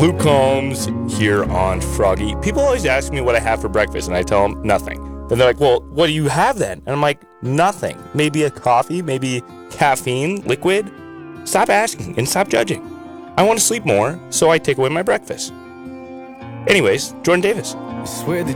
Luke Combs here on Froggy. People always ask me what I have for breakfast, and I tell them nothing. Then they're like, well, what do you have then? And I'm like, nothing. Maybe a coffee, maybe caffeine, liquid. Stop asking and stop judging. I want to sleep more, so I take away my breakfast. Anyways, Jordan Davis. I swear that